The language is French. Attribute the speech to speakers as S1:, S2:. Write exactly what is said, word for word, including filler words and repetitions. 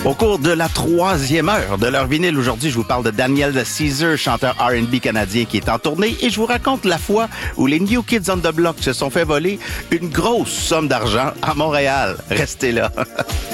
S1: Au cours de la troisième heure de leur vinyle, aujourd'hui, je vous parle de Daniel Caesar, chanteur R and B canadien qui est en tournée, et je vous raconte la fois où les New Kids on the Block se sont fait voler une grosse somme d'argent à Montréal. Restez là.